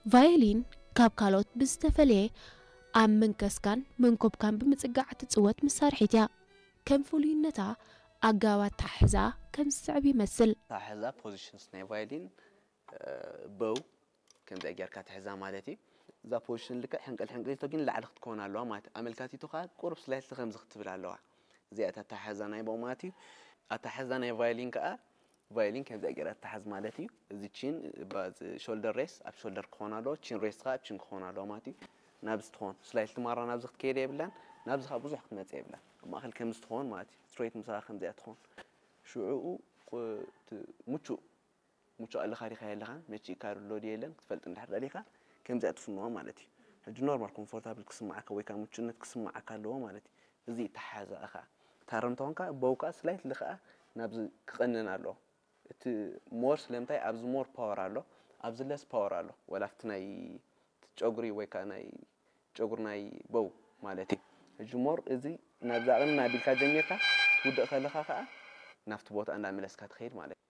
ቫዮሊን ካብ ካልኦት ብዝተፈለየ ኣብ መንከስካን መንኮብካን ብምጽጋዕ ትጽወት መሳርሒት እያ ከም ፍሉይነታ ኣጋባት ታሕዛ ከም ዝስዕብ ይመስል ታሕዛ ፖዚሽንስ ናይ ቫዮሊን ቦው ከም ዘጌርካ ታሕዛ ማለት እዩ እዛ ፖዚሽን ልክ ሕንቀል ግን ላዕሊ ክትኮን ኣለዋ ማለት ኣመልካቲቱ ካ ቁርብ ስላይት ከም ዝክትብል ኣለዋ እዚኣታ ታሕዛ ናይ ቦው ማለት እዩ ኣታሕዛ ናይ ቫዮሊን ከኣ ቫዮሊን ከም ዘጌራ ታሕዝ ማለት እዩ እዚ ቺን ባዝ ሾልደር ሬስ ኣብ ሾልደር ክኾን ኣለዎ ቺን ሬስ ካ ቺን ክኾን ኣለዎ ማለት እዩ ናብ ዝትኾን ስላይት ትማራ ናብ ዝክትከይደ ይብላን ናብ ዝኻ ብዙሕ ክትመጽ ይብላን ማእከል ከም ዝትኾን ማለት እዩ ስትሬት ምሳኻ ከም ዘያ ትኾን ሽዑኡ ሙቹ ኣለኻ ዲኻ ያለኻ መቺ ካርሎ ዲየለን ክትፈልጥ እንዳሕደሊኻ ከም ዘያ ትፍንዋ ማለት እዩ ሕጂ ኖርማል ኮምፎርታብል ክስማዓካ ወይ ካ ሙቹነት ክስማዓካ ኣለዎ ማለት እዩ እዚ ተሓዛኻ ታረምቶንካ ቦውካ ስላይት ልኻ ናብ ክቕንን ኣለዎ እቲ ሞር ስለምታይ ኣብዚ ሞር ፓወር ኣሎ ኣብዚ ለስ ፓወር ኣሎ ወላፍት ናይ ጨጉሪ ወይ ካ ናይ ጨጉር ናይ ቦው ማለት እዩ ሕጂ ሞር እዚ ናብ ዛቕን ናቢልካ ጀሚርካ ትውድቕ ከለኻ ከዓ ናፍቲ ቦታ እንዳመለስካ ትኸይድ ማለት